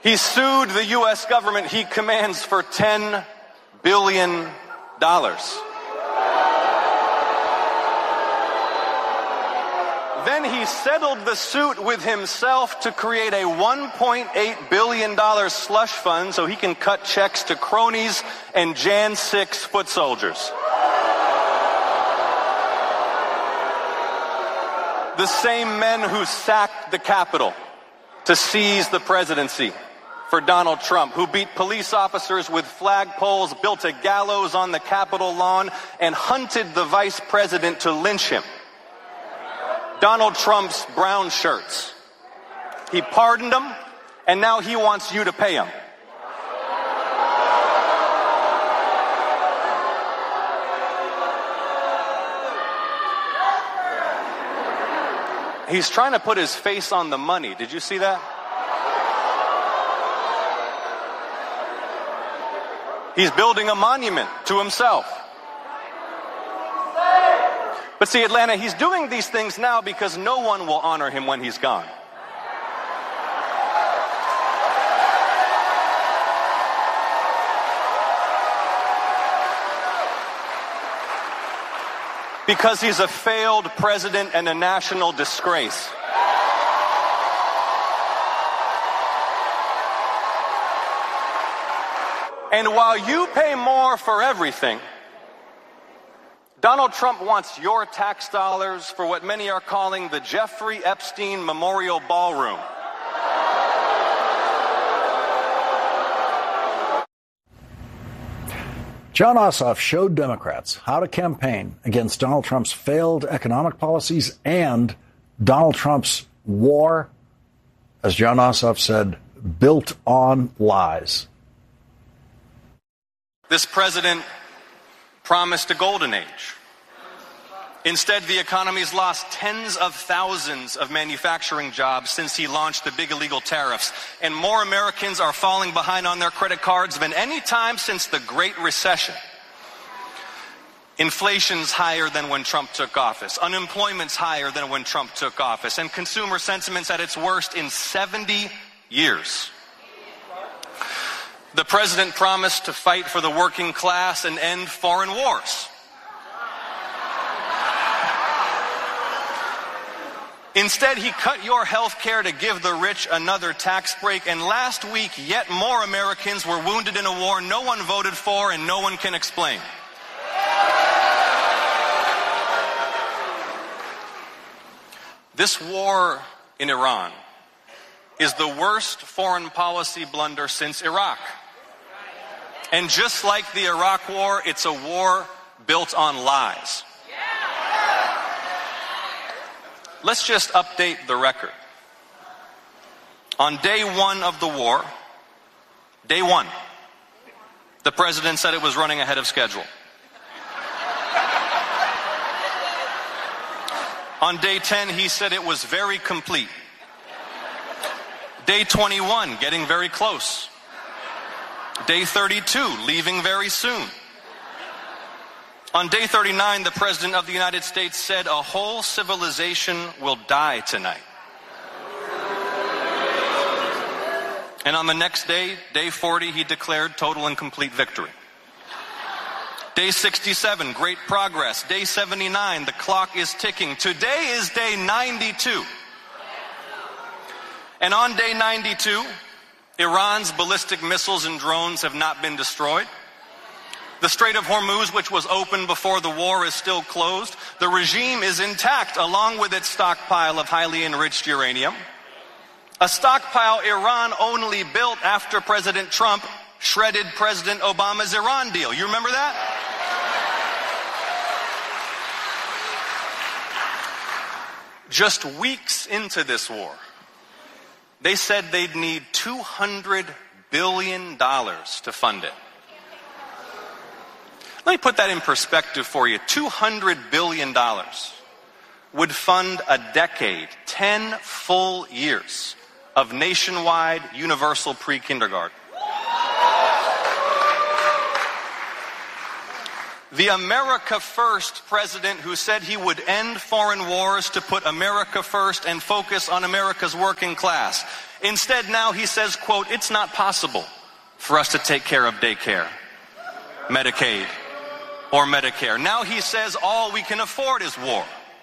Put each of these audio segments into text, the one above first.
He sued the U.S. government he commands for $10 billion. Then he settled the suit with himself to create a $1.8 billion slush fund so he can cut checks to cronies and Jan 6 foot soldiers. The same men who sacked the Capitol to seize the presidency for Donald Trump, who beat police officers with flagpoles, built a gallows on the Capitol lawn, and hunted the vice president to lynch him. Donald Trump's brown shirts. He pardoned them, and now he wants you to pay him. He's trying to put his face on the money. Did you see that? He's building a monument to himself. But see, Atlanta, he's doing these things now because no one will honor him when he's gone. Because he's a failed president and a national disgrace. And while you pay more for everything, Donald Trump wants your tax dollars for what many are calling the Jeffrey Epstein Memorial Ballroom. Jon Ossoff showed Democrats how to campaign against Donald Trump's failed economic policies and Donald Trump's war, as Jon Ossoff said, built on lies. This president promised a golden age. Instead, the economy's lost tens of thousands of manufacturing jobs since he launched the big illegal tariffs, and more Americans are falling behind on their credit cards than any time since the Great Recession. Inflation's higher than when Trump took office. Unemployment's higher than when Trump took office. And consumer sentiment's at its worst in 70 years. The president promised to fight for the working class and end foreign wars. Instead, he cut your health care to give the rich another tax break, and last week, yet more Americans were wounded in a war no one voted for and no one can explain. This war in Iran is the worst foreign policy blunder since Iraq. And just like the Iraq War, it's a war built on lies. Let's just update the record. On day one of the war, day one, the president said it was running ahead of schedule. On day 10, he said it was very complete. Day 21, getting very close. Day 32, leaving very soon. On day 39, the President of the United States said a whole civilization will die tonight. And on the next day, day 40, he declared total and complete victory. Day 67, great progress. Day 79, the clock is ticking. Today is day 92. And on day 92, Iran's ballistic missiles and drones have not been destroyed. The Strait of Hormuz, which was open before the war, is still closed. The regime is intact, along with its stockpile of highly enriched uranium. A stockpile Iran only built after President Trump shredded President Obama's Iran deal. You remember that? Just weeks into this war, they said they'd need $200 billion to fund it. Let me put that in perspective for you. $200 billion would fund a decade, 10 full years of nationwide universal pre-kindergarten. The America First president who said he would end foreign wars to put America first and focus on America's working class. Instead, now he says, quote, it's not possible for us to take care of daycare, Medicaid, or Medicare. Now he says all we can afford is war.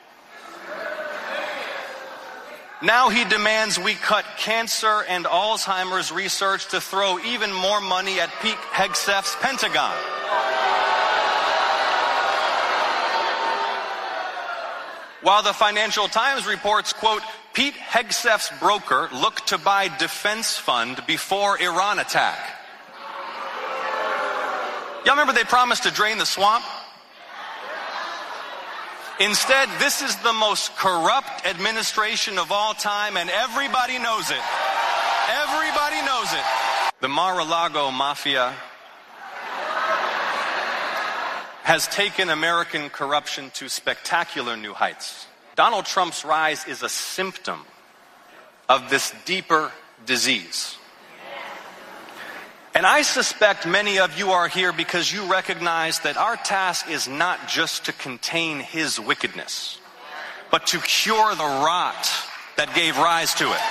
Now he demands we cut cancer and Alzheimer's research to throw even more money at Pete Hegseth's Pentagon. While the Financial Times reports, quote, Pete Hegseth's broker looked to buy defense fund before Iran attack. Y'all remember they promised to drain the swamp? Instead, this is the most corrupt administration of all time, and everybody knows it. Everybody knows it. The Mar-a-Lago Mafia has taken American corruption to spectacular new heights. Donald Trump's rise is a symptom of this deeper disease. And I suspect many of you are here because you recognize that our task is not just to contain his wickedness, but to cure the rot that gave rise to it.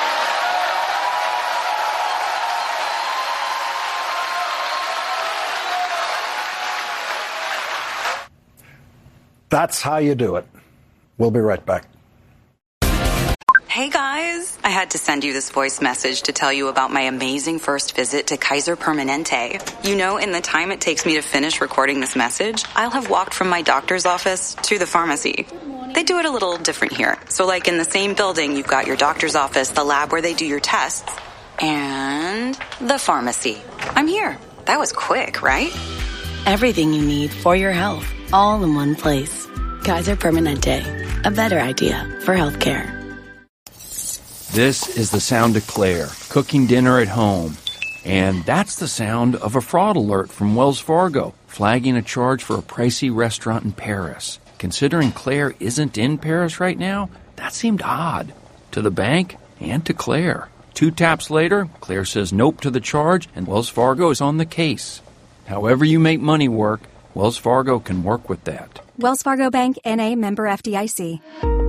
That's how you do it. We'll be right back. Hey guys, I had to send you this voice message to tell you about my amazing first visit to Kaiser Permanente. You know, in the time it takes me to finish recording this message, I'll have walked from my doctor's office to the pharmacy. They do it a little different here. So like in the same building, you've got your doctor's office, the lab where they do your tests, and the pharmacy. I'm here. That was quick, right? Everything you need for your health, all in one place. Kaiser Permanente, a better idea for healthcare. This is the sound of Claire, cooking dinner at home. And that's the sound of a fraud alert from Wells Fargo, flagging a charge for a pricey restaurant in Paris. Considering Claire isn't in Paris right now, that seemed odd. To the bank and to Claire. 2 taps later, Claire says nope to the charge, and Wells Fargo is on the case. However you make money work, Wells Fargo can work with that. Wells Fargo Bank, N.A., member FDIC.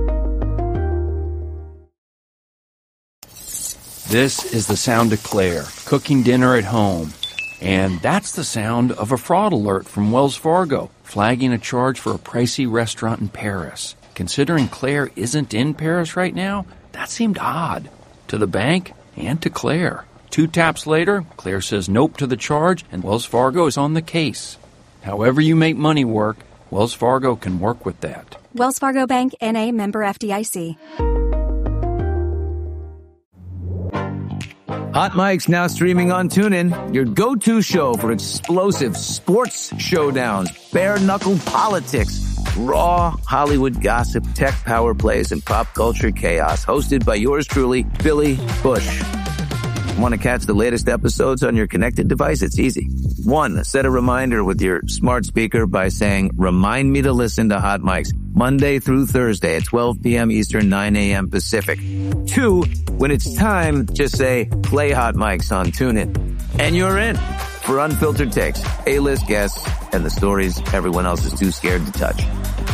This is the sound of Claire, cooking dinner at home. And that's the sound of a fraud alert from Wells Fargo, flagging a charge for a pricey restaurant in Paris. Considering Claire isn't in Paris right now, that seemed odd. To the bank and to Claire. 2 taps later, Claire says nope to the charge, and Wells Fargo is on the case. However you make money work, Wells Fargo can work with that. Wells Fargo Bank, N.A., member FDIC. Hot Mike's now streaming on TuneIn, your go-to show for explosive sports showdowns, bare-knuckle politics, raw Hollywood gossip, tech power plays, and pop culture chaos. Hosted by yours truly, Billy Bush. Want to catch the latest episodes on your connected device? It's easy. 1, set a reminder with your smart speaker by saying, remind me to listen to Hot Mike's Monday through Thursday at 12 p.m. Eastern, 9 a.m. Pacific. 2, when it's time, just say, play Hot Mike's on TuneIn. And you're in for unfiltered takes, A-list guests, and the stories everyone else is too scared to touch.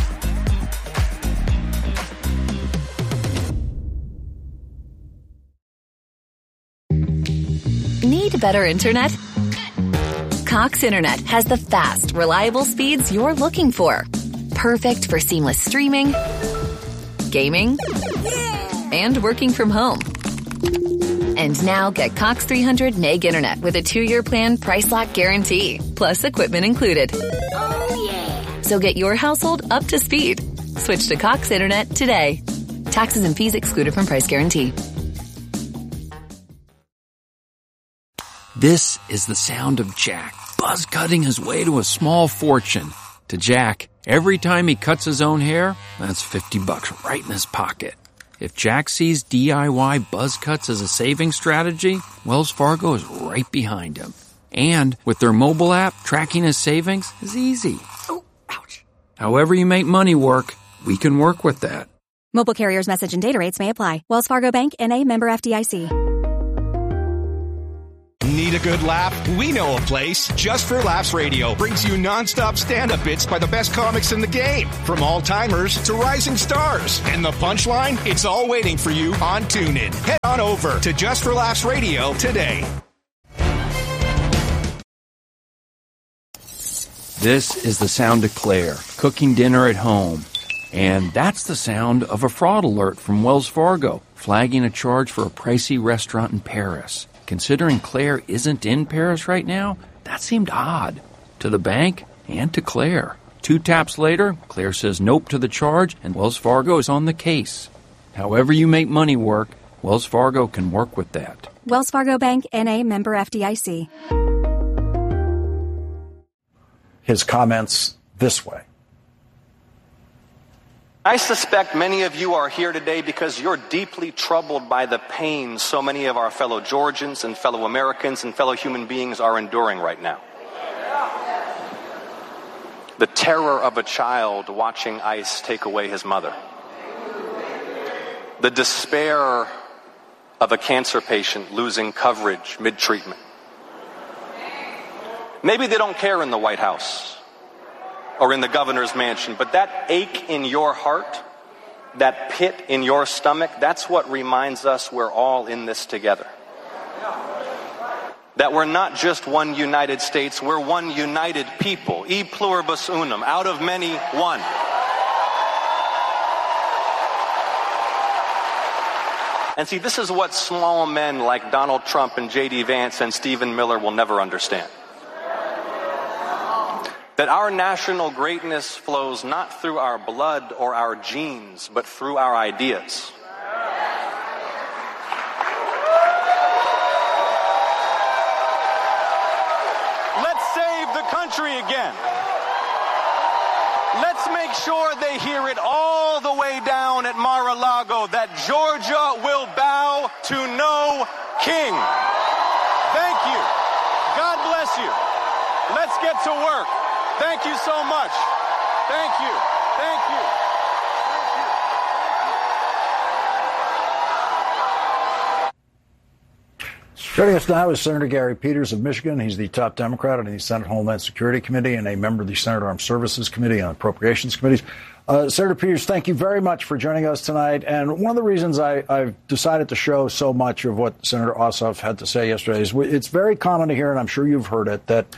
Need better internet? Cox Internet has the fast, reliable speeds you're looking for. Perfect for seamless streaming, gaming, and working from home. And now get Cox 300 meg internet with a 2-year plan price lock guarantee, plus equipment included. Oh yeah! So get your household up to speed. Switch to Cox Internet today. Taxes and fees excluded from price guarantee. This is the sound of Jack, buzz cutting his way to a small fortune. To Jack, every time he cuts his own hair, that's $50 right in his pocket. If Jack sees DIY buzz cuts as a saving strategy, Wells Fargo is right behind him. And with their mobile app, tracking his savings is easy. Oh, ouch. However you make money work, we can work with that. Mobile carriers' message and data rates may apply. Wells Fargo Bank, N.A., member FDIC. Need a good laugh? We know a place. Just for Laughs Radio brings you nonstop stand-up bits by the best comics in the game, from all-timers to rising stars. And the punchline? It's all waiting for you on TuneIn. Head on over to Just for Laughs Radio today. This is the sound of Claire, cooking dinner at home. And that's the sound of a fraud alert from Wells Fargo, flagging a charge for a pricey restaurant in Paris. Considering Claire isn't in Paris right now, that seemed odd to the bank and to Claire. 2 taps later, Claire says nope to the charge, and Wells Fargo is on the case. However you make money work, Wells Fargo can work with that. Wells Fargo Bank, N.A., member FDIC. His comments this way. I suspect many of you are here today because you're deeply troubled by the pain so many of our fellow Georgians and fellow Americans and fellow human beings are enduring right now. The terror of a child watching ICE take away his mother. The despair of a cancer patient losing coverage mid-treatment. Maybe they don't care in the White House or in the governor's mansion, but that ache in your heart, that pit in your stomach, that's what reminds us we're all in this together. That we're not just one United States, we're one united people. E pluribus unum, out of many, one. And see, this is what small men like Donald Trump and J.D. Vance and Stephen Miller will never understand. That our national greatness flows not through our blood or our genes, but through our ideas. Let's save the country again. Let's make sure they hear it all the way down at Mar-a-Lago that Georgia will bow to no king. Thank you. God bless you. Let's get to work. Thank you so much. Thank you. Thank you. Joining us now is Senator Gary Peters of Michigan. He's the top Democrat on the Senate Homeland Security Committee and a member of the Senate Armed Services Committee and Appropriations Committees. Senator Peters, thank you very much for joining us tonight. And one of the reasons I've decided to show so much of what Senator Ossoff had to say yesterday is it's very common to hear, and I'm sure you've heard it, that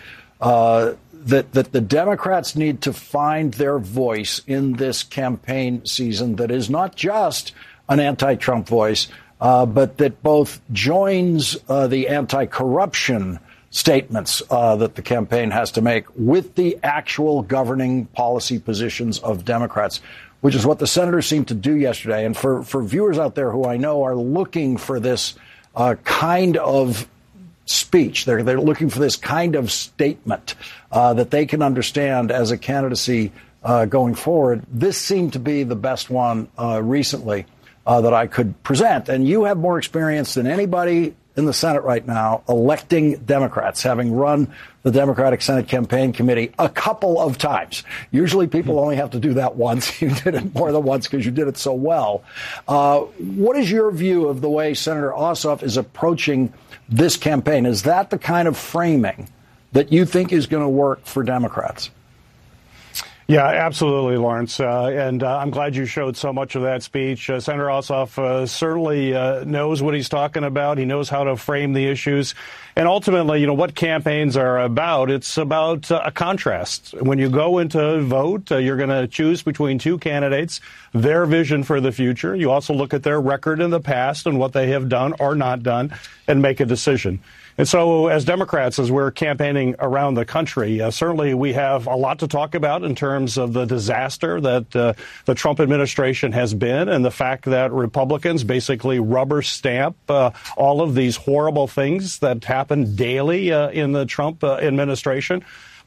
the Democrats need to find their voice in this campaign season that is not just an anti-Trump voice, but that both joins the anti-corruption statements that the campaign has to make with the actual governing policy positions of Democrats, which is what the senators seemed to do yesterday. And for viewers out there who I know are looking for this kind of speech, they're looking for this kind of statement that they can understand as a candidacy going forward. This seemed to be the best one recently that I could present. And you have more experience than anybody in the Senate right now electing Democrats, having run the Democratic Senate Campaign Committee a couple of times. Usually people only have to do that once. You did it more than once because you did it so well. What is your view of the way Senator Ossoff is approaching this campaign? Is that the kind of framing that you think is going to work for Democrats? Yeah, absolutely, Lawrence. And I'm glad you showed so much of that speech. Senator Ossoff certainly knows what he's talking about. He knows how to frame the issues. And ultimately, what campaigns are about, it's about a contrast. When you go into vote, you're going to choose between two candidates, their vision for the future. You also look at their record in the past and what they have done or not done and make a decision. And so as Democrats, as we're campaigning around the country, certainly we have a lot to talk about in terms of the disaster that the Trump administration has been and the fact that Republicans basically rubber stamp all of these horrible things that happen daily in the Trump administration.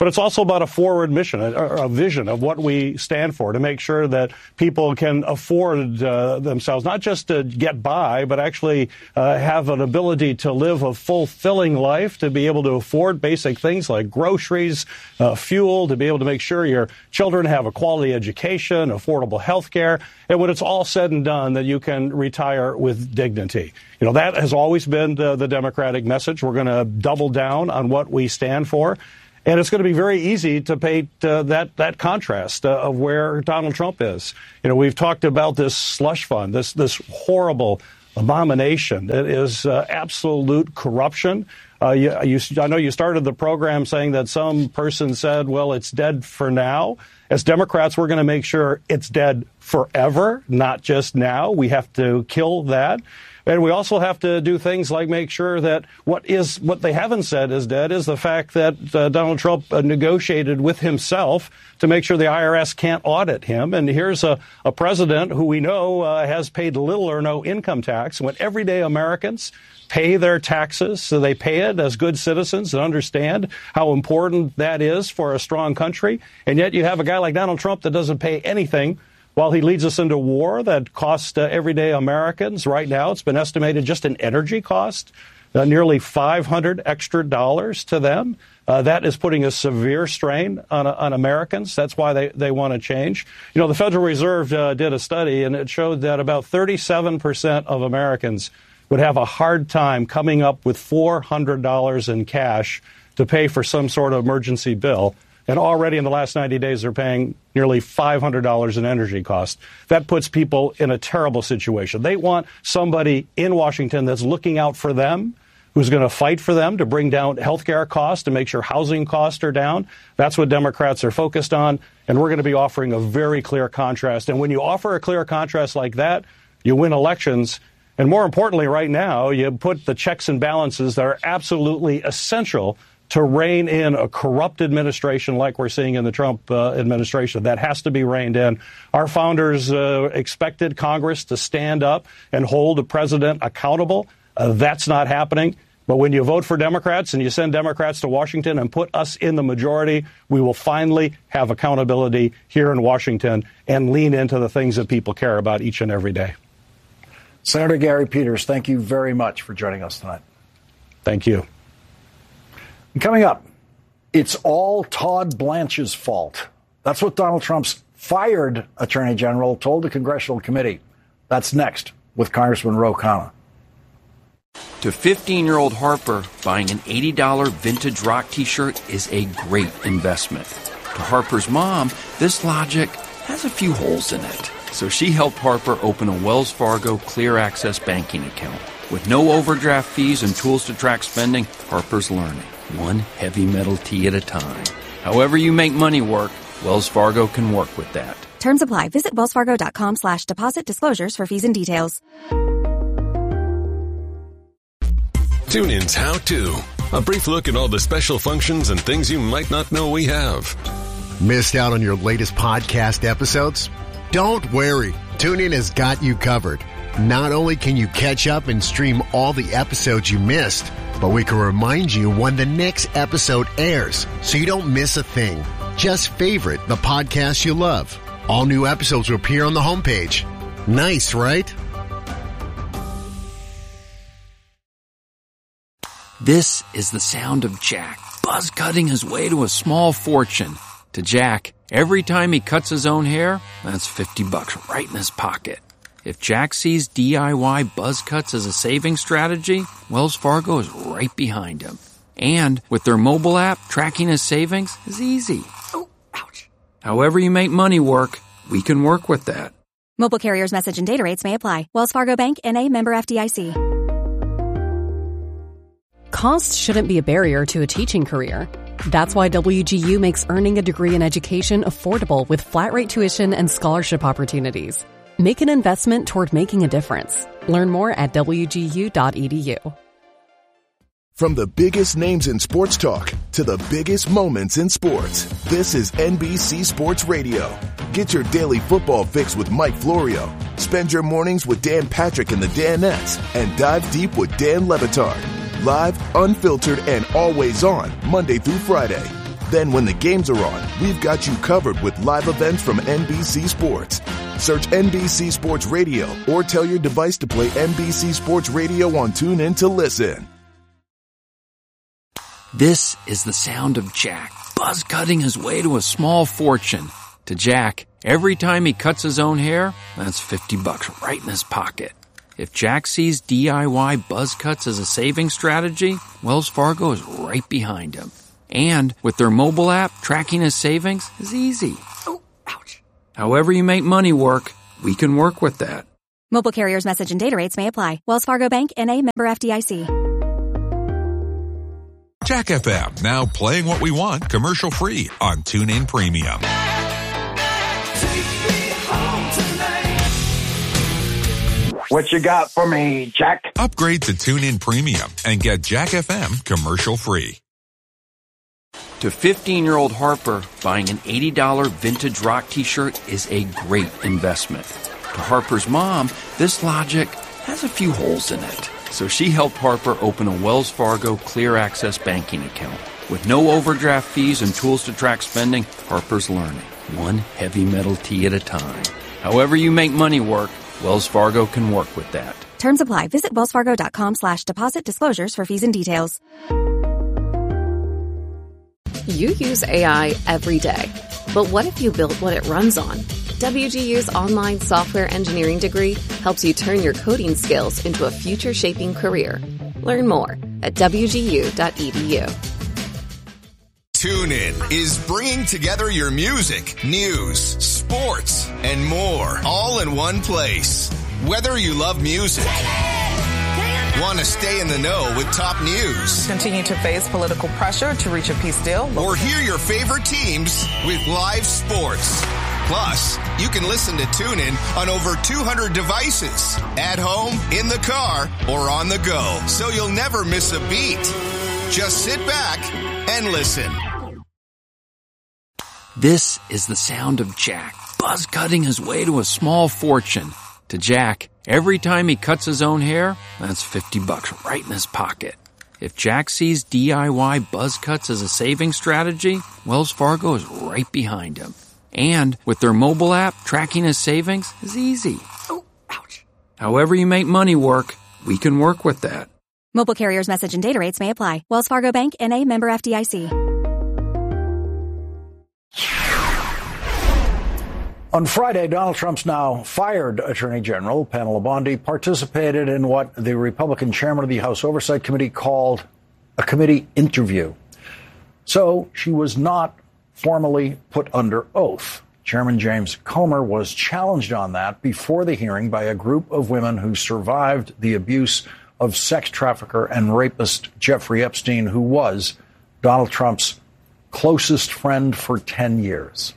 but it's also about a forward mission, a vision of what we stand for, to make sure that people can afford themselves, not just to get by, but actually have an ability to live a fulfilling life, to be able to afford basic things like groceries, fuel, to be able to make sure your children have a quality education, affordable health care, and when it's all said and done, that you can retire with dignity. You know, that has always been the Democratic message. We're going to double down on what we stand for. And it's going to be very easy to paint that contrast of where Donald Trump is. You know, we've talked about this slush fund, this horrible abomination. It is absolute corruption. I know you started the program saying that some person said, well, it's dead for now. As Democrats, we're going to make sure it's dead forever, not just now. We have to kill that. And we also have to do things like make sure that what they haven't said is dead is the fact that Donald Trump negotiated with himself to make sure the IRS can't audit him. And here's a president who we know has paid little or no income tax, when everyday Americans pay their taxes, so they pay it as good citizens and understand how important that is for a strong country. And yet you have a guy like Donald Trump that doesn't pay anything while he leads us into war that costs everyday Americans. Right now, it's been estimated just in energy cost, nearly $500 extra to them. That is putting a severe strain on Americans. That's why they want to change. You know, the Federal Reserve did a study, and it showed that about 37% of Americans would have a hard time coming up with $400 in cash to pay for some sort of emergency bill. And already in the last 90 days, they're paying nearly $500 in energy costs. That puts people in a terrible situation. They want somebody in Washington that's looking out for them, who's going to fight for them to bring down health care costs, to make sure housing costs are down. That's what Democrats are focused on. And we're going to be offering a very clear contrast. And when you offer a clear contrast like that, you win elections. And more importantly, right now, you put the checks and balances that are absolutely essential to rein in a corrupt administration like we're seeing in the Trump administration. That has to be reined in. Our founders expected Congress to stand up and hold the president accountable. That's not happening. But when you vote for Democrats and you send Democrats to Washington and put us in the majority, we will finally have accountability here in Washington and lean into the things that people care about each and every day. Senator Gary Peters, thank you very much for joining us tonight. Thank you. And coming up, it's all Todd Blanche's fault. That's what Donald Trump's fired Attorney General told the Congressional Committee. That's next with Congressman Ro Khanna. To 15-year-old Harper, buying an $80 vintage rock T-shirt is a great investment. To Harper's mom, this logic has a few holes in it. So she helped Harper open a Wells Fargo Clear Access banking account. With no overdraft fees and tools to track spending, Harper's learning, one heavy metal tea at a time. However you make money work, Wells Fargo can work with that. Terms apply. Visit wellsfargo.com/deposit disclosures for fees and details. TuneIn's How To. A brief look at all the special functions and things you might not know we have. Missed out on your latest podcast episodes? Don't worry. TuneIn has got you covered. Not only can you catch up and stream all the episodes you missed, but we can remind you when the next episode airs so you don't miss a thing. Just favorite the podcast you love. All new episodes will appear on the homepage. Nice, right? This is the sound of Jack, buzz cutting his way to a small fortune. To Jack, every time he cuts his own hair, that's $50 right in his pocket. If Jack sees DIY buzz cuts as a saving strategy, Wells Fargo is right behind him. And with their mobile app, tracking his savings is easy. Oh, ouch. However you make money work, we can work with that. Mobile carriers' message and data rates may apply. Wells Fargo Bank, N.A., member FDIC. Cost shouldn't be a barrier to a teaching career. That's why WGU makes earning a degree in education affordable with flat-rate tuition and scholarship opportunities. Make an investment toward making a difference. Learn more at wgu.edu. From the biggest names in sports talk to the biggest moments in sports, this is NBC Sports Radio. Get your daily football fix with Mike Florio. Spend your mornings with Dan Patrick and the Danettes, and dive deep with Dan Le Batard. Live, unfiltered, and always on, Monday through Friday. Then when the games are on, we've got you covered with live events from NBC Sports. Search NBC Sports Radio or tell your device to play NBC Sports Radio on TuneIn to listen. This is the sound of Jack buzz cutting his way to a small fortune. To Jack, every time he cuts his own hair, that's $50 right in his pocket. If Jack sees DIY buzz cuts as a saving strategy, Wells Fargo is right behind him. And with their mobile app, tracking his savings is easy. Oh, ouch. However you make money work, we can work with that. Mobile carriers' message and data rates may apply. Wells Fargo Bank, N.A., member FDIC. Jack FM, now playing what we want commercial-free on TuneIn Premium. What you got for me, Jack? Upgrade to TuneIn Premium and get Jack FM commercial-free. To 15-year-old Harper, buying an $80 vintage rock t-shirt is a great investment. To Harper's mom, this logic has a few holes in it. So she helped Harper open a Wells Fargo Clear Access banking account. With no overdraft fees and tools to track spending, Harper's learning, one heavy metal tee at a time. However you make money work, Wells Fargo can work with that. Terms apply. Visit wellsfargo.com/deposit disclosures for fees and details. You use AI every day. But what if you built what it runs on? WGU's online software engineering degree helps you turn your coding skills into a future-shaping career. Learn more at wgu.edu. TuneIn is bringing together your music, news, sports, and more all in one place. Whether you love music, want to stay in the know with top news, continue to face political pressure to reach a peace deal, or hear your favorite teams with live sports. Plus, you can listen to TuneIn on over 200 devices, at home, in the car, or on the go, so you'll never miss a beat. Just sit back and listen. This is the sound of Jack buzz cutting his way to a small fortune. To Jack, every time he cuts his own hair, that's $50 right in his pocket. If Jack sees DIY buzz cuts as a saving strategy, Wells Fargo is right behind him. And with their mobile app, tracking his savings is easy. Oh, ouch. However you make money work, we can work with that. Mobile carriers' message and data rates may apply. Wells Fargo Bank, N.A., member FDIC. On Friday, Donald Trump's now fired Attorney General Pamela Bondi participated in what the Republican chairman of the House Oversight Committee called a committee interview. So she was not formally put under oath. Chairman James Comer was challenged on that before the hearing by a group of women who survived the abuse of sex trafficker and rapist Jeffrey Epstein, who was Donald Trump's closest friend for 10 years.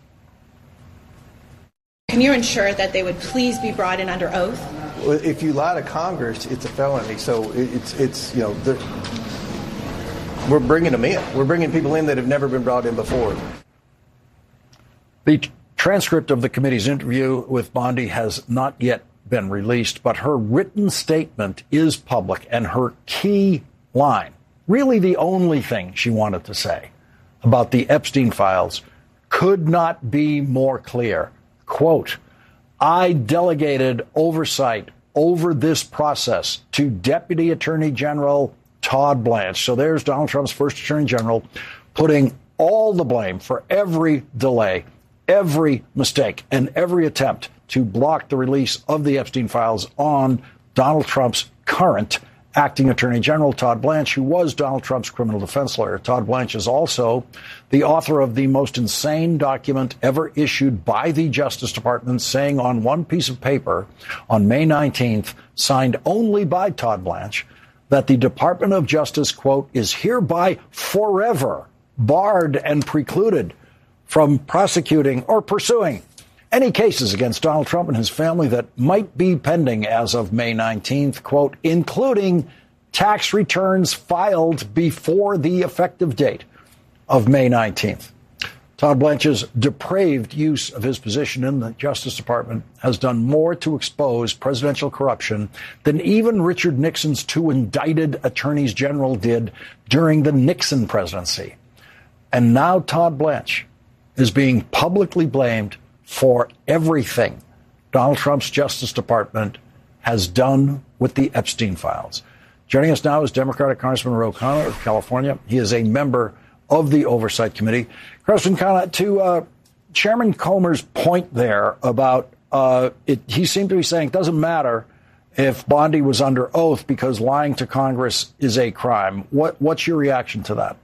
Can you ensure that they would please be brought in under oath? Well, if you lie to Congress, it's a felony. So it's you know, we're bringing them in. We're bringing people in that have never been brought in before. The transcript of the committee's interview with Bondi has not yet been released, but her written statement is public, and her key line, really the only thing she wanted to say about the Epstein files, could not be more clear. Quote, I delegated oversight over this process to Deputy Attorney General Todd Blanche. So there's Donald Trump's first Attorney General putting all the blame for every delay, every mistake, and every attempt to block the release of the Epstein files on Donald Trump's current acting Attorney General, Todd Blanche, who was Donald Trump's criminal defense lawyer. Todd Blanche is also the author of the most insane document ever issued by the Justice Department, saying on one piece of paper on May 19th, signed only by Todd Blanche, that the Department of Justice, quote, is hereby forever barred and precluded from prosecuting or pursuing any cases against Donald Trump and his family that might be pending as of May 19th, quote, including tax returns filed before the effective date of May 19th. Todd Blanche's depraved use of his position in the Justice Department has done more to expose presidential corruption than even Richard Nixon's two indicted attorneys general did during the Nixon presidency. And now Todd Blanche is being publicly blamed for everything Donald Trump's Justice Department has done with the Epstein files. Joining us now is Democratic Congressman Ro Khanna of California. He is a member of the Oversight Committee. Congressman Khanna, to Chairman Comer's point there about he seemed to be saying it doesn't matter if Bondi was under oath because lying to Congress is a crime. What's your reaction to that?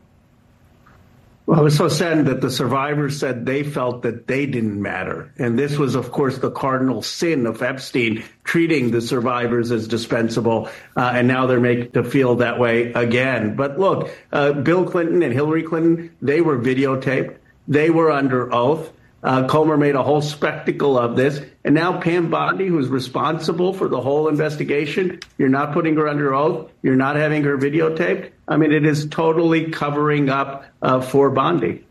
Well, it was so sad that the survivors said they felt that they didn't matter. And this was, of course, the cardinal sin of Epstein, treating the survivors as dispensable. And now they're made to feel that way again. But look, Bill Clinton and Hillary Clinton, they were videotaped. They were under oath. Comer made a whole spectacle of this. And now Pam Bondi, who's responsible for the whole investigation, you're not putting her under oath. You're not having her videotaped. I mean, it is totally covering up for Bondi.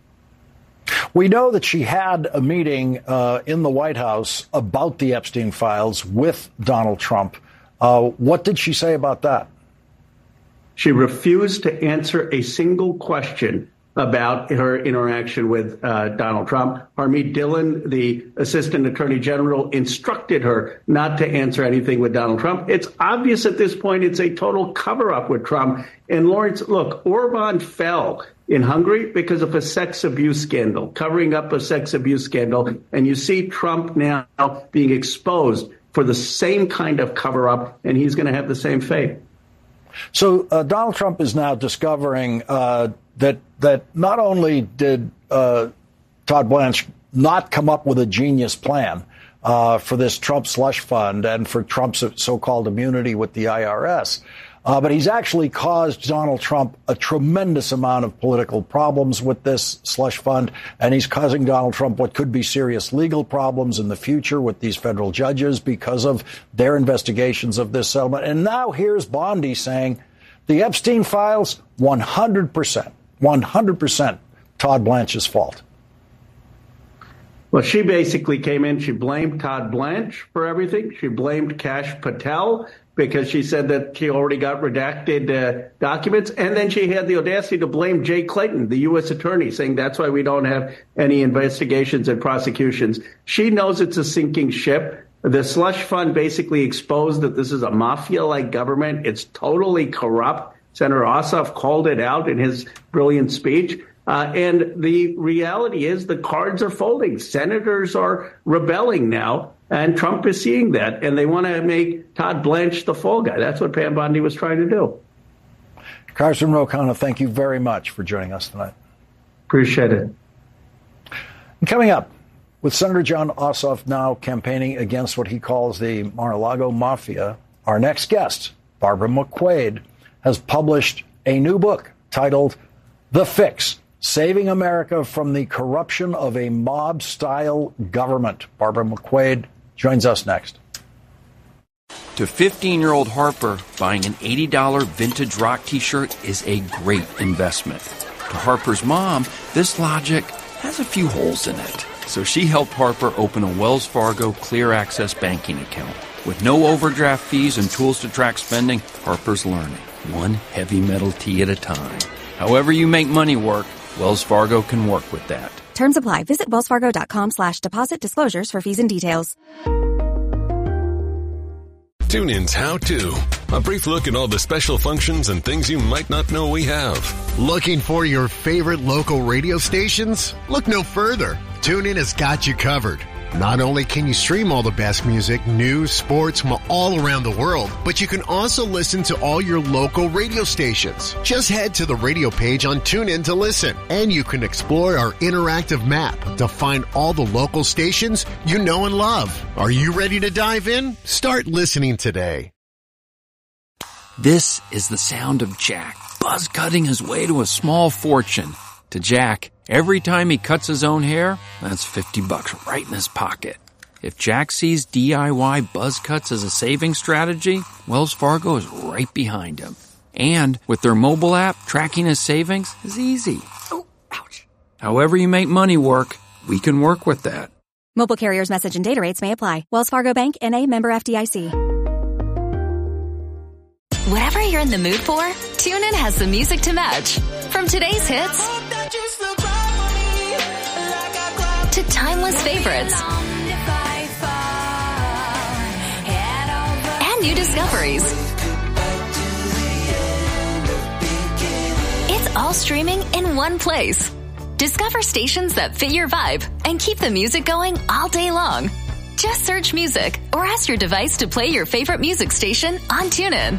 We know that she had a meeting in the White House about the Epstein files with Donald Trump. What did she say about that? She refused to answer a single question about her interaction with Donald Trump. Harmeet Dillon, the Assistant Attorney General, instructed her not to answer anything with Donald Trump. It's obvious at this point it's a total cover-up with Trump. And Lawrence, look, Orban fell in Hungary because of a sex abuse scandal, covering up a sex abuse scandal. And you see Trump now being exposed for the same kind of cover-up, and he's going to have the same fate. So Donald Trump is now discovering that not only did Todd Blanche not come up with a genius plan for this Trump slush fund and for Trump's so-called immunity with the IRS, but he's actually caused Donald Trump a tremendous amount of political problems with this slush fund, and he's causing Donald Trump what could be serious legal problems in the future with these federal judges because of their investigations of this settlement. And now here's Bondi saying the Epstein files, 100% Todd Blanche's fault. Well, she basically came in, she blamed Todd Blanche for everything. She blamed Kash Patel because she said that she already got redacted documents. And then she had the audacity to blame Jay Clayton, the U.S. attorney, saying that's why we don't have any investigations and prosecutions. She knows it's a sinking ship. The slush fund basically exposed that this is a mafia-like government. It's totally corrupt. Senator Ossoff called it out in his brilliant speech. And the reality is the cards are folding. Senators are rebelling now, and Trump is seeing that. And they want to make Todd Blanche the fall guy. That's what Pam Bondi was trying to do. Congressman Ro Khanna, thank you very much for joining us tonight. Appreciate it. And coming up, with Senator Jon Ossoff now campaigning against what he calls the Mar-a-Lago Mafia, our next guest, Barbara McQuade, has published a new book titled The Fix: Saving America from the Corruption of a Mob-Style Government. Barbara McQuade joins us next. To 15-year-old Harper, buying an $80 vintage rock T-shirt is a great investment. To Harper's mom, this logic has a few holes in it. So she helped Harper open a Wells Fargo Clear Access banking account. With no overdraft fees and tools to track spending, Harper's learning, one heavy metal tea at a time. However you make money work, Wells Fargo can work with that. Terms apply. Visit wellsfargo.com/deposit disclosures for fees and details. TuneIn's How To. A brief look at all the special functions and things you might not know we have. Looking for your favorite local radio stations? Look no further. TuneIn has got you covered. Not only can you stream all the best music, news, sports from all around the world, but you can also listen to all your local radio stations. Just head to the radio page on TuneIn to listen, and you can explore our interactive map to find all the local stations you know and love. Are you ready to dive in? Start listening today. This is the sound of Jack, buzz cutting his way to a small fortune. To Jack, every time he cuts his own hair, that's $50 right in his pocket. If Jack sees DIY buzz cuts as a saving strategy, Wells Fargo is right behind him. And with their mobile app, tracking his savings is easy. Oh, ouch. However you make money work, we can work with that. Mobile carriers' message and data rates may apply. Wells Fargo Bank, N.A., member FDIC. Whatever you're in the mood for, TuneIn has the music to match. From today's hits to timeless favorites and new discoveries. It's all streaming in one place. Discover stations that fit your vibe and keep the music going all day long. Just search music or ask your device to play your favorite music station on TuneIn.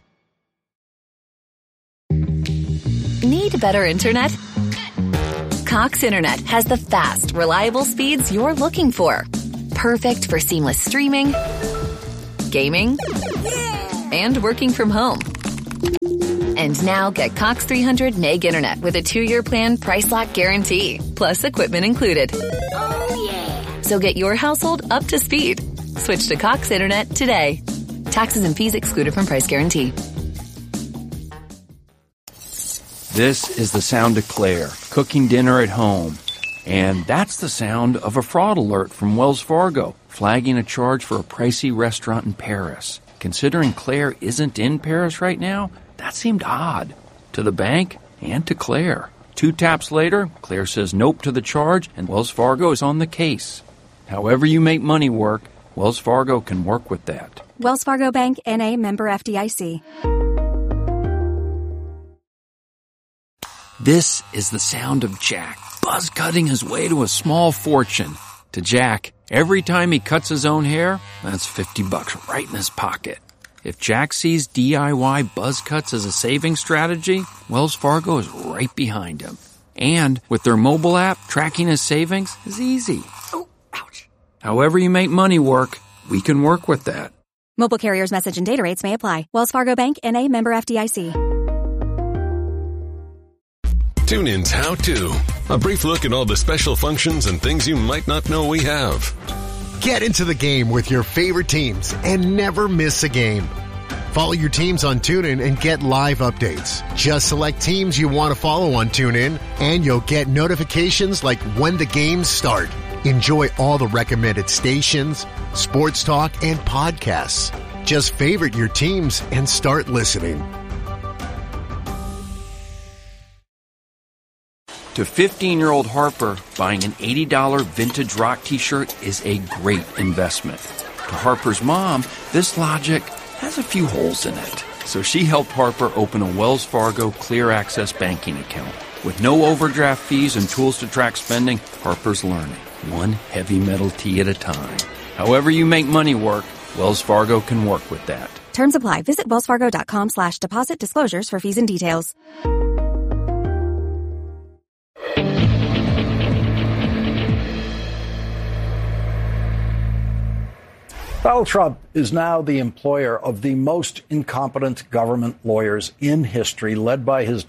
Need better internet? Cox Internet has the fast, reliable speeds you're looking for. Perfect for seamless streaming, gaming, and working from home. And now get Cox 300 meg internet with a 2-year plan price lock guarantee, plus equipment included. Oh, yeah. So get your household up to speed. Switch to Cox Internet today. Taxes and fees excluded from price guarantee. This is the sound of Claire, cooking dinner at home. And that's the sound of a fraud alert from Wells Fargo, flagging a charge for a pricey restaurant in Paris. Considering Claire isn't in Paris right now, that seemed odd to the bank and to Claire. 2 taps later, Claire says nope to the charge, and Wells Fargo is on the case. However you make money work, Wells Fargo can work with that. Wells Fargo Bank, N.A., member FDIC. This is the sound of Jack, buzz cutting his way to a small fortune. To Jack, every time he cuts his own hair, that's $50 right in his pocket. If Jack sees DIY buzz cuts as a saving strategy, Wells Fargo is right behind him. And with their mobile app, tracking his savings is easy. Oh, ouch. However you make money work, we can work with that. Mobile carriers' message and data rates may apply. Wells Fargo Bank, N.A., member FDIC. TuneIn's How To. A brief look at all the special functions and things you might not know we have. Get into the game with your favorite teams and never miss a game. Follow your teams on TuneIn and get live updates. Just select teams you want to follow on TuneIn, and you'll get notifications like when the games start. Enjoy all the recommended stations, sports talk, and podcasts. Just favorite your teams and start listening. To 15-year-old Harper, buying an $80 vintage rock t-shirt is a great investment. To Harper's mom, this logic has a few holes in it. So she helped Harper open a Wells Fargo Clear Access banking account. With no overdraft fees and tools to track spending, Harper's learning, one heavy metal tee at a time. However you make money work, Wells Fargo can work with that. Terms apply. Visit wellsfargo.com/deposit disclosures for fees and details. Donald Trump is now the employer of the most incompetent government lawyers in history, led by his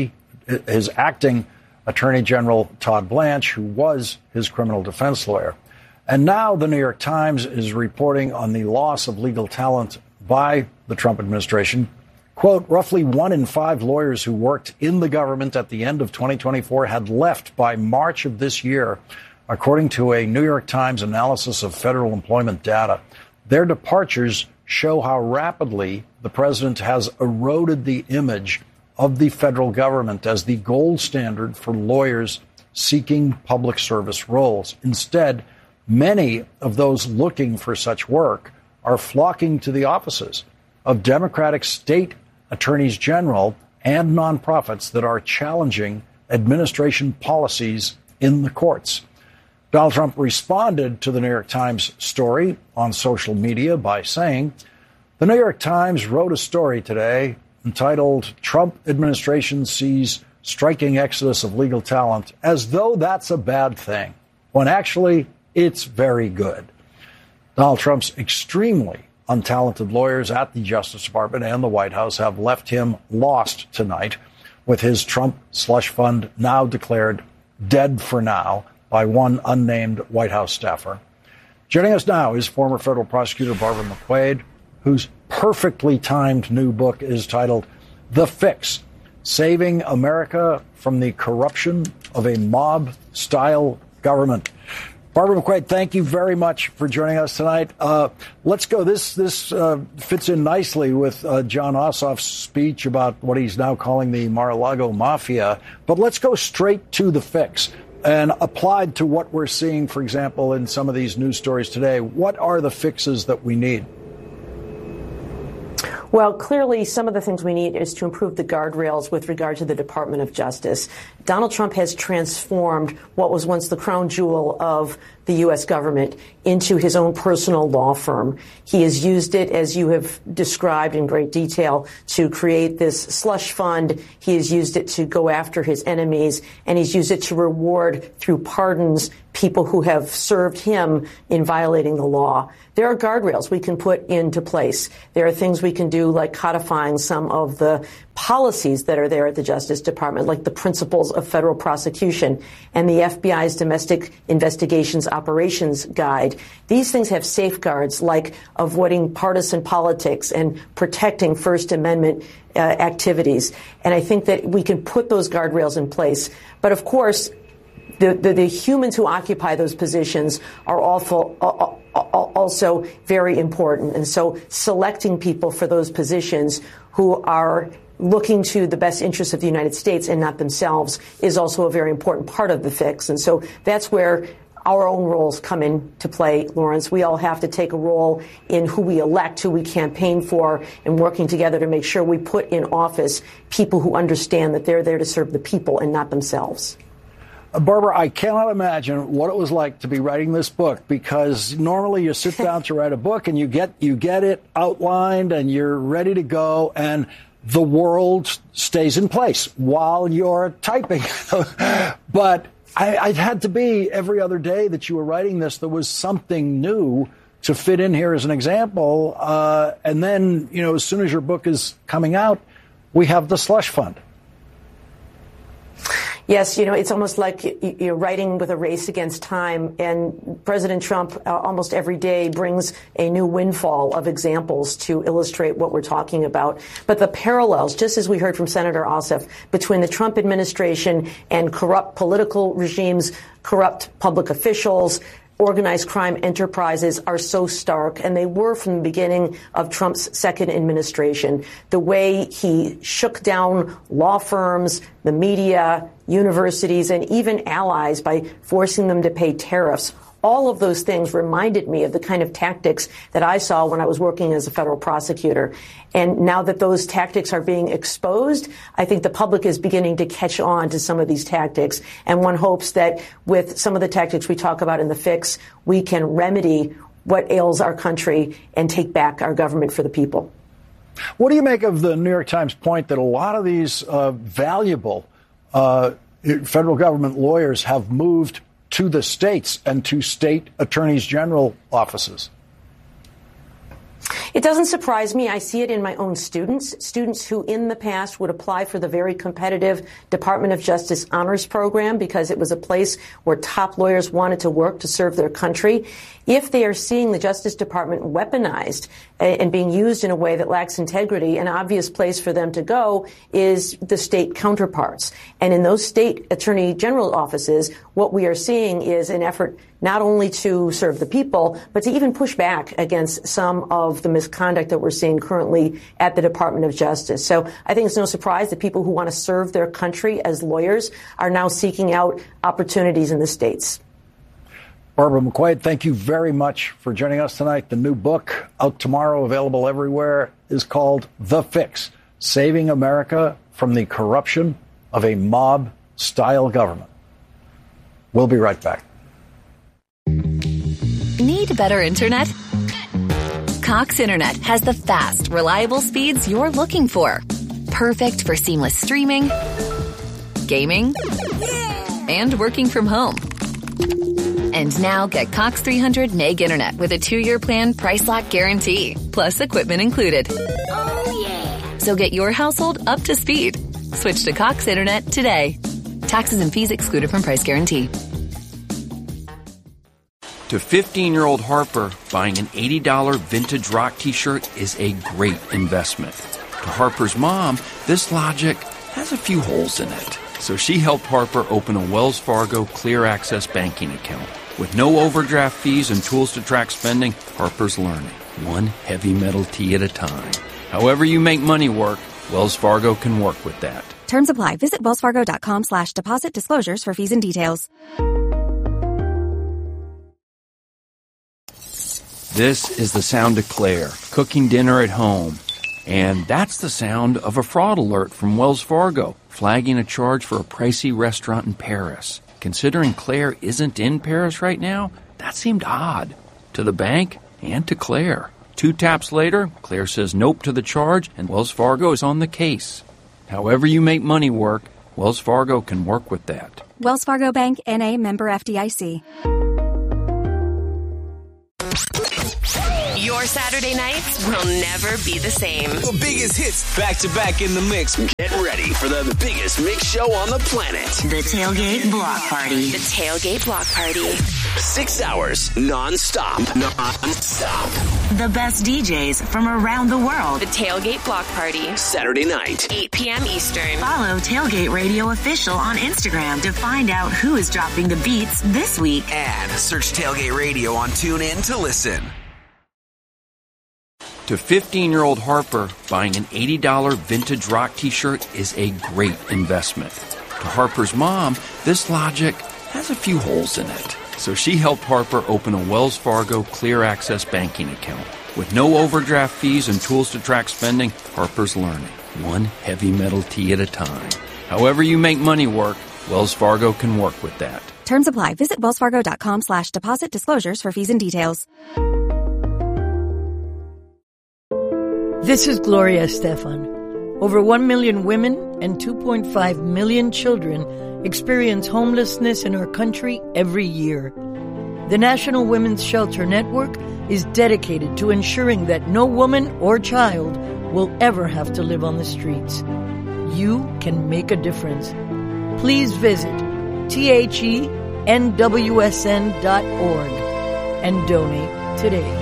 acting Attorney General Todd Blanche, who was his criminal defense lawyer. And now the New York Times is reporting on the loss of legal talent by the Trump administration. Quote, roughly 1 in 5 lawyers who worked in the government at the end of 2024 had left by March of this year, according to a New York Times analysis of federal employment data. Their departures show how rapidly the president has eroded the image of the federal government as the gold standard for lawyers seeking public service roles. Instead, many of those looking for such work are flocking to the offices of Democratic state attorneys general and nonprofits that are challenging administration policies in the courts. Donald Trump responded to the New York Times story on social media by saying, the New York Times wrote a story today entitled, Trump Administration Sees Striking Exodus of Legal Talent, as though that's a bad thing, when actually it's very good. Donald Trump's extremely untalented lawyers at the Justice Department and the White House have left him lost tonight, with his Trump slush fund now declared dead for now by one unnamed White House staffer. Joining us now is former federal prosecutor Barbara McQuade, whose perfectly timed new book is titled The Fix: Saving America from the Corruption of a Mob-Style Government. Barbara McQuade, thank you very much for joining us tonight. Let's go. This fits in nicely with Jon Ossoff's speech about what he's now calling the Mar-a-Lago Mafia. But let's go straight to the fix. And applied to what we're seeing, for example, in some of these news stories today, what are the fixes that we need? Well, clearly, some of the things we need is to improve the guardrails with regard to the Department of Justice. Donald Trump has transformed what was once the crown jewel of the U.S. government into his own personal law firm. He has used it, as you have described in great detail, to create this slush fund. He has used it to go after his enemies, and he's used it to reward through pardons people who have served him in violating the law. There are guardrails we can put into place. There are things we can do, like codifying some of the policies that are there at the Justice Department, like the principles of federal prosecution and the FBI's Domestic Investigations Operations Guide. These things have safeguards like avoiding partisan politics and protecting First Amendment activities. And I think that we can put those guardrails in place. But of course, the humans who occupy those positions are also very important. And so selecting people for those positions who are looking to the best interests of the United States and not themselves is also a very important part of the fix. And so that's where our own roles come into play, Lawrence. We all have to take a role in who we elect, who we campaign for, and working together to make sure we put in office people who understand that they're there to serve the people and not themselves. Barbara, I cannot imagine what it was like to be writing this book, because normally you sit down to write a book and you get it outlined and you're ready to go, and the world stays in place while you're typing. But it had to be every other day that you were writing this, there was something new to fit in here as an example. And then, as soon as your book is coming out, we have the slush fund. Yes, it's almost like you're writing with a race against time, and President Trump almost every day brings a new windfall of examples to illustrate what we're talking about. But the parallels, just as we heard from Senator Ossoff, between the Trump administration and corrupt political regimes, corrupt public officials, organized crime enterprises are so stark, and they were from the beginning of Trump's second administration. The way he shook down law firms, the media, universities, and even allies by forcing them to pay tariffs. All of those things reminded me of the kind of tactics that I saw when I was working as a federal prosecutor. And now that those tactics are being exposed, I think the public is beginning to catch on to some of these tactics. And one hopes that with some of the tactics we talk about in the fix, we can remedy what ails our country and take back our government for the people. What do you make of the New York Times point that a lot of these valuable federal government lawyers have moved to the states and to state attorneys general offices? It doesn't surprise me. I see it in my own students who in the past would apply for the very competitive Department of Justice Honors Program because it was a place where top lawyers wanted to work to serve their country. If they are seeing the Justice Department weaponized and being used in a way that lacks integrity, an obvious place for them to go is the state counterparts. And in those state attorney general offices, what we are seeing is an effort not only to serve the people, but to even push back against some of the misconduct that we're seeing currently at the Department of Justice. So I think it's no surprise that people who want to serve their country as lawyers are now seeking out opportunities in the states. Barbara McQuaid, thank you very much for joining us tonight. The new book, out tomorrow, available everywhere, is called The Fix: Saving America from the Corruption of a Mob-Style Government. We'll be right back. Need better internet? Cox Internet has the fast, reliable speeds you're looking for. Perfect for seamless streaming, gaming, and working from home. And now get Cox 300 meg internet with a 2-year plan, price lock guarantee, plus equipment included. Oh, yeah. So get your household up to speed. Switch to Cox Internet today. Taxes and fees excluded from price guarantee. To 15-year-old Harper, buying an $80 vintage rock t-shirt is a great investment. To Harper's mom, this logic has a few holes in it. So she helped Harper open a Wells Fargo Clear Access banking account. With no overdraft fees and tools to track spending, Harper's learning, one heavy metal tee at a time. However you make money work, Wells Fargo can work with that. Terms apply. Visit wellsfargo.com/deposit disclosures for fees and details. This is the sound of Claire cooking dinner at home. And that's the sound of a fraud alert from Wells Fargo, flagging a charge for a pricey restaurant in Paris. Considering Claire isn't in Paris right now, that seemed odd. To the bank and to Claire. 2 taps later, Claire says nope to the charge, and Wells Fargo is on the case. However you make money work, Wells Fargo can work with that. Wells Fargo Bank, N.A., member FDIC. Your Saturday nights will never be the same. The biggest hits back to back in the mix. Get ready for the biggest mix show on the planet. The Tailgate Block Party. The Tailgate Block Party. 6 hours non-stop. The best DJs from around the world. The Tailgate Block Party. Saturday night, 8 p.m. Eastern. Follow Tailgate Radio Official on Instagram to find out who is dropping the beats this week. And search Tailgate Radio on TuneIn to listen. To 15-year-old Harper, buying an $80 vintage rock t-shirt is a great investment. To Harper's mom, this logic has a few holes in it. So she helped Harper open a Wells Fargo Clear Access banking account. With no overdraft fees and tools to track spending, Harper's learning, one heavy metal tee at a time. However you make money work, Wells Fargo can work with that. Terms apply. Visit wellsfargo.com/deposit disclosures for fees and details. This is Gloria Estefan. Over 1 million women and 2.5 million children experience homelessness in our country every year. The National Women's Shelter Network is dedicated to ensuring that no woman or child will ever have to live on the streets. You can make a difference. Please visit thenwsn.org and donate today.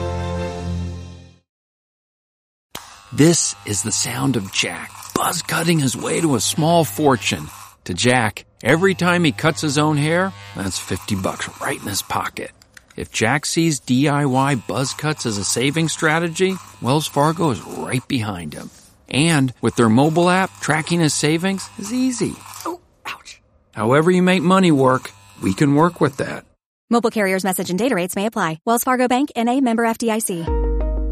This is the sound of Jack, buzz cutting his way to a small fortune. To Jack, every time he cuts his own hair, that's $50 right in his pocket. If Jack sees DIY buzz cuts as a saving strategy, Wells Fargo is right behind him. And with their mobile app, tracking his savings is easy. Oh, ouch. However you make money work, we can work with that. Mobile carriers' message and data rates may apply. Wells Fargo Bank, N.A., member FDIC.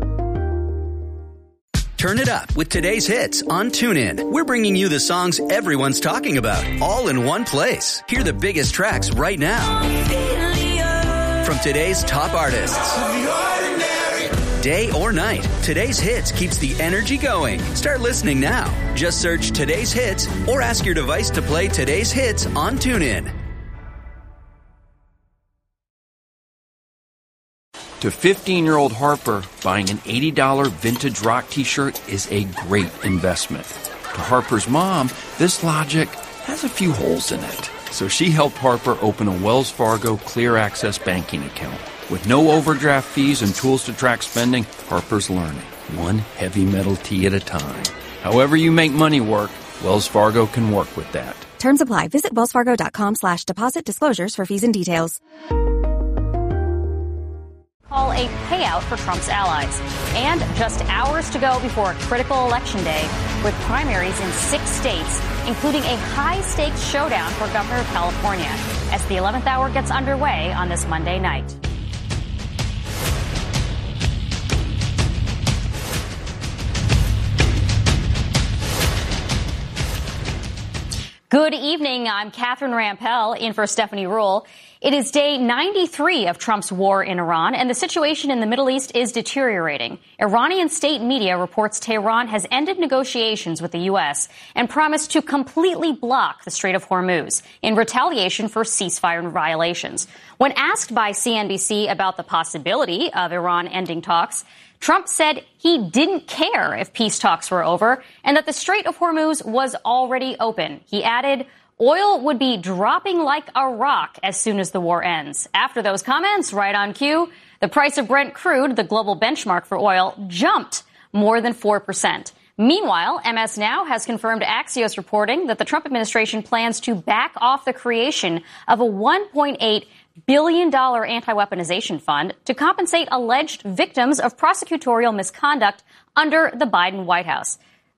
Turn it up with today's hits on TuneIn. We're bringing you the songs everyone's talking about, all in one place. Hear the biggest tracks right now from today's top artists. Day or night, today's hits keeps the energy going. Start listening now. Just search today's hits or ask your device to play today's hits on TuneIn. To 15-year-old Harper, buying an $80 vintage rock t-shirt is a great investment. To Harper's mom, this logic has a few holes in it. So she helped Harper open a Wells Fargo Clear Access banking account. With no overdraft fees and tools to track spending, Harper's learning, one heavy metal tee at a time. However you make money work, Wells Fargo can work with that. Terms apply. Visit wellsfargo.com/deposit disclosures for fees and details. Call a payout for Trump's allies. And just hours to go before a critical election day with primaries in 6 states, including a high-stakes showdown for governor of California as the 11th hour gets underway on this Monday night. Good evening. I'm Catherine Rampell in for Stephanie Ruhle. It is day 93 of Trump's war in Iran, and the situation in the Middle East is deteriorating. Iranian state media reports Tehran has ended negotiations with the U.S. and promised to completely block the Strait of Hormuz in retaliation for ceasefire violations. When asked by CNBC about the possibility of Iran ending talks, Trump said he didn't care if peace talks were over and that the Strait of Hormuz was already open. He added, oil would be dropping like a rock as soon as the war ends. After those comments, right on cue, the price of Brent crude, the global benchmark for oil, jumped more than 4%. Meanwhile, MS Now has confirmed Axios reporting that the Trump administration plans to back off the creation of a $1.8 billion anti-weaponization fund to compensate alleged victims of prosecutorial misconduct under the Biden White House.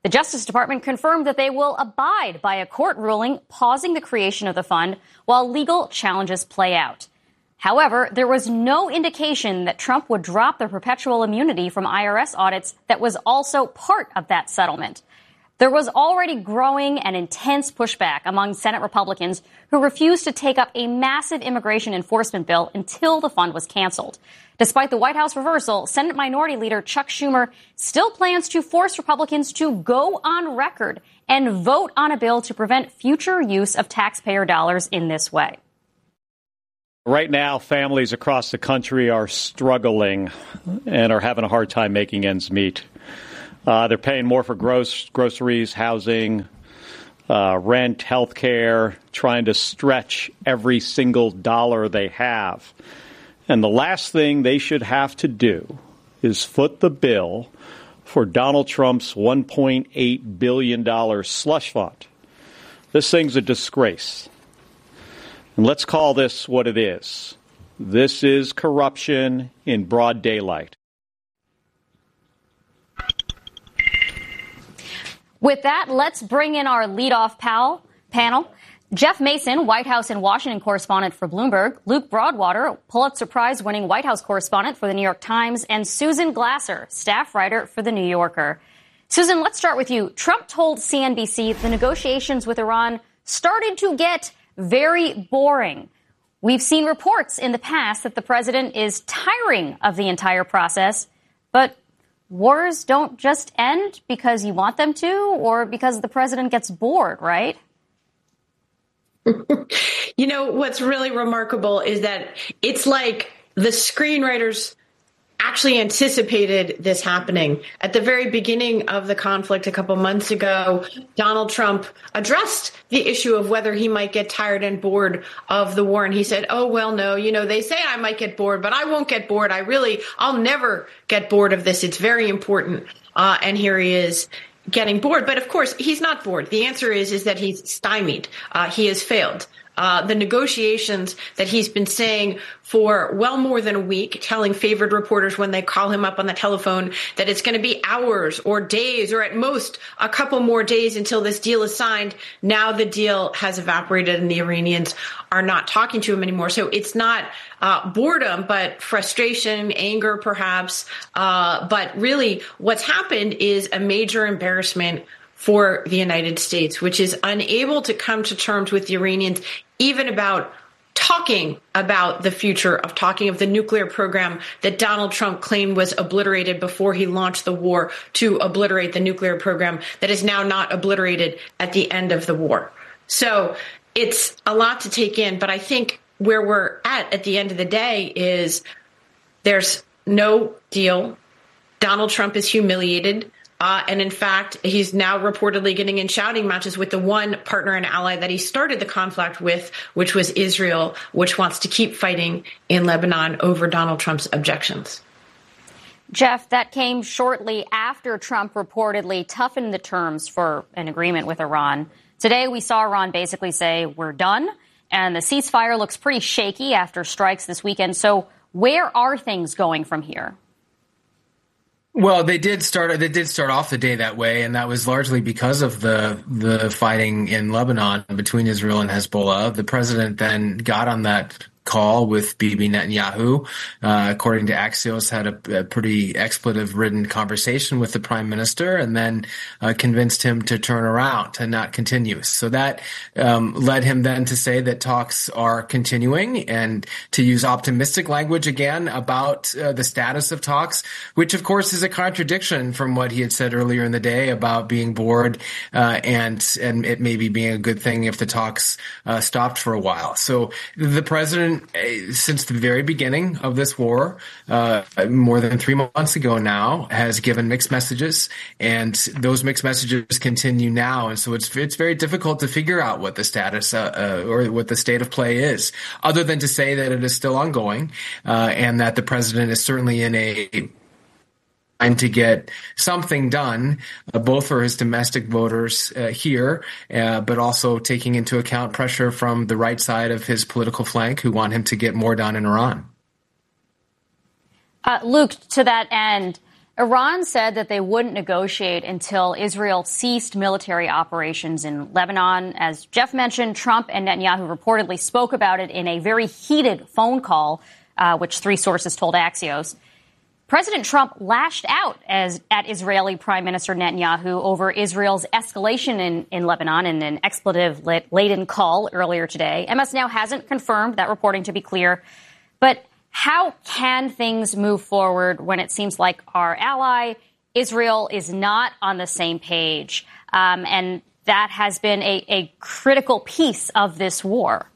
The Justice Department confirmed that they will abide by a court ruling pausing the creation of the fund while legal challenges play out. However, there was no indication that Trump would drop the perpetual immunity from IRS audits that was also part of that settlement. There was already growing and intense pushback among Senate Republicans who refused to take up a massive immigration enforcement bill until the fund was canceled. Despite the White House reversal, Senate Minority Leader Chuck Schumer still plans to force Republicans to go on record and vote on a bill to prevent future use of taxpayer dollars in this way. Right now, families across the country are struggling and are having a hard time making ends meet. They're paying more for groceries, housing, rent, health care, trying to stretch every single dollar they have. And the last thing they should have to do is foot the bill for Donald Trump's $1.8 billion slush fund. This thing's a disgrace. And let's call this what it is. This is corruption in broad daylight. With that, let's bring in our leadoff panel. Jeff Mason, White House and Washington correspondent for Bloomberg, Luke Broadwater, Pulitzer Prize-winning White House correspondent for the New York Times, and Susan Glasser, staff writer for The New Yorker. Susan, let's start with you. Trump told CNBC the negotiations with Iran started to get very boring. We've seen reports in the past that the president is tiring of the entire process, but wars don't just end because you want them to or because the president gets bored, right? You know, what's really remarkable is that it's like the screenwriters actually anticipated this happening. At the very beginning of the conflict a couple months ago, Donald Trump addressed the issue of whether he might get tired and bored of the war. And he said, oh, well, no, you know, they say I might get bored, but I won't get bored. I'll never get bored of this. It's very important. And here he is getting bored. But of course, he's not bored. The answer is that he's stymied. He has failed. The negotiations that he's been saying for well more than a week, telling favored reporters when they call him up on the telephone that it's going to be hours or days or at most a couple more days until this deal is signed. Now the deal has evaporated and the Iranians are not talking to him anymore. So it's not boredom, but frustration, anger, perhaps. But really what's happened is a major embarrassment for the United States, which is unable to come to terms with the Iranians, even about talking about the future of the nuclear program that Donald Trump claimed was obliterated before he launched the war to obliterate the nuclear program that is now not obliterated at the end of the war. So it's a lot to take in. But I think where we're at the end of the day is there's no deal. Donald Trump is humiliated. And in fact, he's now reportedly getting in shouting matches with the one partner and ally that he started the conflict with, which was Israel, which wants to keep fighting in Lebanon over Donald Trump's objections. Jeff, that came shortly after Trump reportedly toughened the terms for an agreement with Iran. Today, we saw Iran basically say, we're done. And the ceasefire looks pretty shaky after strikes this weekend. So where are things going from here? Well, they did start off the day that way, and that was largely because of the fighting in Lebanon between Israel and Hezbollah. The president then got on that call with Bibi Netanyahu, according to Axios, had a pretty expletive-ridden conversation with the prime minister, and then convinced him to turn around, to not continue. So that led him then to say that talks are continuing and to use optimistic language again about the status of talks, which of course is a contradiction from what he had said earlier in the day about being bored and it maybe being a good thing if the talks stopped for a while. So the president, since the very beginning of this war, more than 3 months ago now, has given mixed messages, and those mixed messages continue now. And so it's very difficult to figure out what the status or what the state of play is, other than to say that it is still ongoing, and that the president is certainly in a trying to get something done, both for his domestic voters here, but also taking into account pressure from the right side of his political flank who want him to get more done in Iran. Luke, to that end, Iran said that they wouldn't negotiate until Israel ceased military operations in Lebanon. As Jeff mentioned, Trump and Netanyahu reportedly spoke about it in a very heated phone call, which 3 sources told Axios. President Trump lashed out at Israeli Prime Minister Netanyahu over Israel's escalation in Lebanon in an expletive-laden call earlier today. MS now hasn't confirmed that reporting, to be clear. But how can things move forward when it seems like our ally, Israel, is not on the same page? And that has been a critical piece of this war.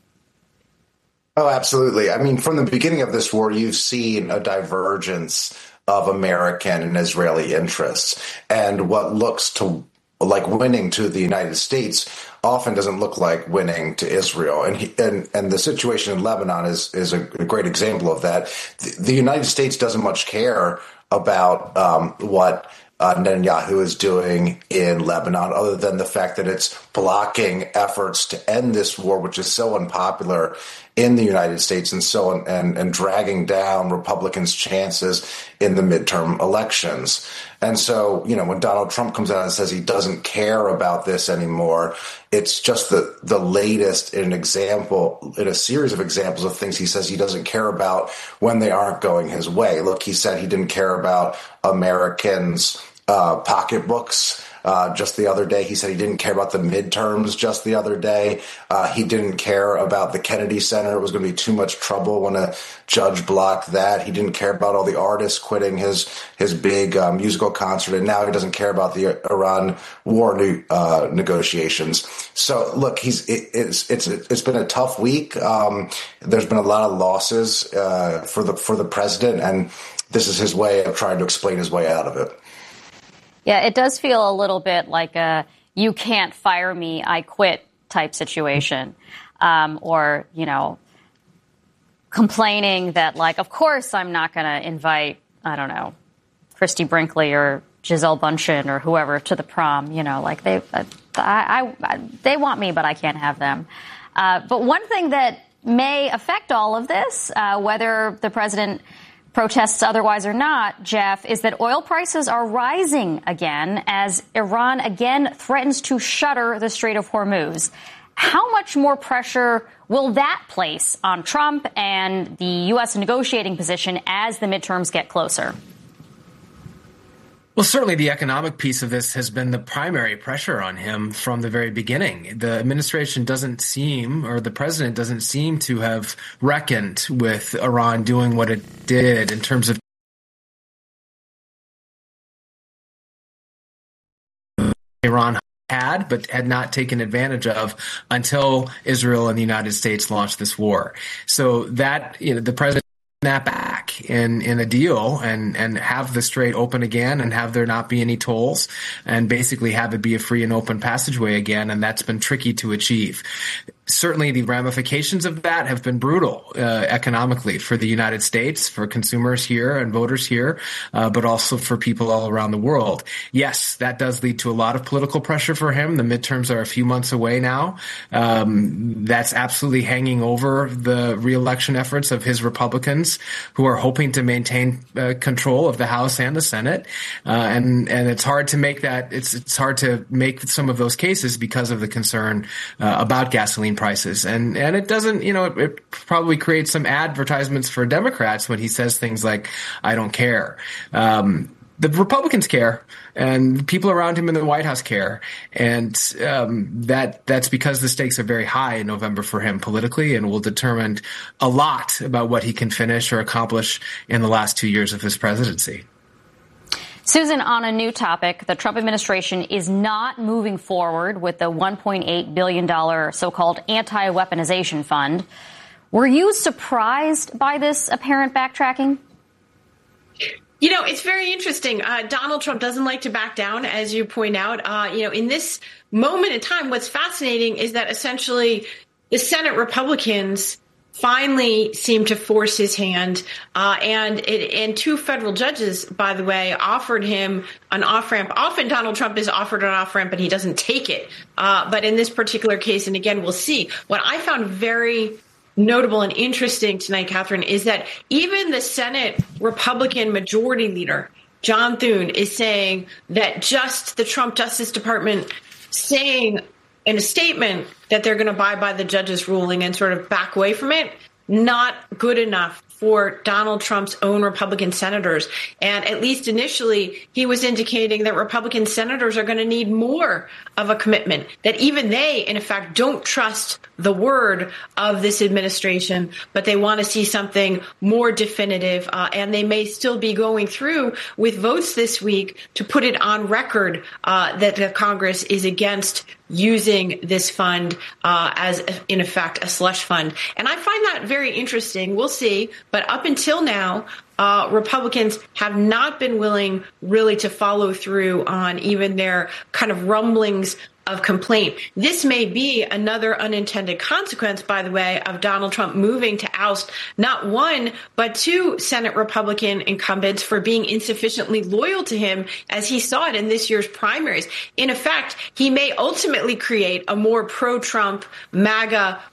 Oh, absolutely. I mean, from the beginning of this war, you've seen a divergence of American and Israeli interests. And what looks to like winning to the United States often doesn't look like winning to Israel. And the situation in Lebanon is a great example of that. The United States doesn't much care about what Netanyahu is doing in Lebanon, other than the fact that it's blocking efforts to end this war, which is so unpopular in the United States and dragging down Republicans' chances in the midterm elections. And so, when Donald Trump comes out and says he doesn't care about this anymore, it's just the latest in a series of examples of things he says he doesn't care about when they aren't going his way. Look, he said he didn't care about Americans' pocketbooks. Just the other day, he said he didn't care about the midterms just the other day. He didn't care about the Kennedy Center. It was going to be too much trouble when a judge blocked that. He didn't care about all the artists quitting his big musical concert. And now he doesn't care about the Iran war negotiations. So look, it's been a tough week. There's been a lot of losses for the president, and this is his way of trying to explain his way out of it. Yeah, it does feel a little bit like a "you can't fire me, I quit" type situation. Or, complaining that, of course I'm not going to invite, I don't know, Christy Brinkley or Gisele Bündchen or whoever to the prom. They want me, but I can't have them. But one thing that may affect all of this, whether the president protests otherwise or not, Jeff, is that oil prices are rising again as Iran again threatens to shutter the Strait of Hormuz. How much more pressure will that place on Trump and the U.S. negotiating position as the midterms get closer? Well, certainly the economic piece of this has been the primary pressure on him from the very beginning. The administration doesn't seem, or the president doesn't seem to have reckoned with Iran doing what it did in terms of Iran but had not taken advantage of until Israel and the United States launched this war. So that, the president snap back in a deal and have the strait open again and have there not be any tolls and basically have it be a free and open passageway again. And that's been tricky to achieve. Certainly the ramifications of that have been brutal economically for the United States, for consumers here and voters here, but also for people all around the world. Yes, that does lead to a lot of political pressure for him. The midterms are a few months away now. That's absolutely hanging over the reelection efforts of his Republicans, who are hoping to maintain control of the House and the Senate. And it's hard to make that. It's hard to make some of those cases because of the concern about gasoline prices. And it doesn't, it probably creates some advertisements for Democrats when he says things like, I don't care. The Republicans care, and people around him in the White House care. And that's because the stakes are very high in November for him politically and will determine a lot about what he can finish or accomplish in the last 2 years of his presidency. Susan, on a new topic, the Trump administration is not moving forward with the $1.8 billion so-called anti-weaponization fund. Were you surprised by this apparent backtracking? It's very interesting. Donald Trump doesn't like to back down, as you point out. In this moment in time, what's fascinating is that essentially the Senate Republicans finally seemed to force his hand. And 2 federal judges, by the way, offered him an off-ramp. Often Donald Trump is offered an off-ramp, but he doesn't take it. But in this particular case, and again, we'll see, what I found very notable and interesting tonight, Catherine, is that even the Senate Republican majority leader John Thune is saying that just the Trump Justice Department saying in a statement that they're going to abide by the judge's ruling and sort of back away from it, not good enough for Donald Trump's own Republican senators. And at least initially, he was indicating that Republican senators are going to need more of a commitment, that even they, in effect, don't trust the word of this administration, but they want to see something more definitive. And they may still be going through with votes this week to put it on record that the Congress is against using this fund as, in effect, a slush fund. And I find that very interesting. We'll see. But up until now, Republicans have not been willing really to follow through on even their kind of rumblings of complaint. This may be another unintended consequence, by the way, of Donald Trump moving to oust not one, but two Senate Republican incumbents for being insufficiently loyal to him, as he saw it in this year's primaries. In effect, he may ultimately create a more pro-Trump, MAGA